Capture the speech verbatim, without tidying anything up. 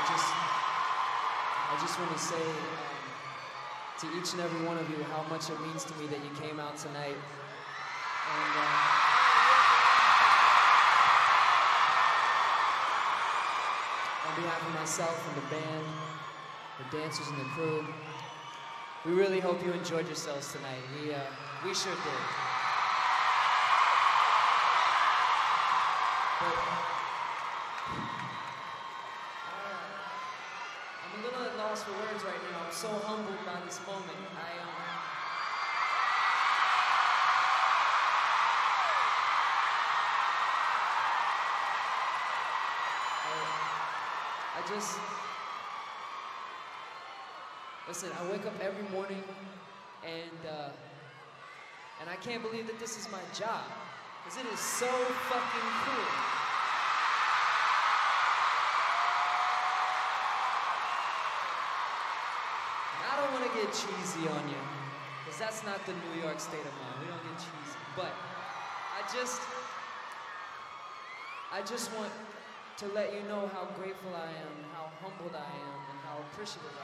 just, I just want to say um, to each and every one of you how much it means to me that you came out tonight. And uh, on behalf of myself and the band, the dancers and the crew, we really hope you enjoyed yourselves tonight. We, uh, we sure did. But, I'm a little at loss for words right now. I'm so humbled by this moment. I, um, I, I just, listen, I wake up every morning and, uh, and I can't believe that this is my job, because it is so fucking cool. I don't want to get cheesy on you, because that's not the New York state of mind. We don't get cheesy. But I just, I just want to let you know how grateful I am, how humbled I am, and how appreciative I am.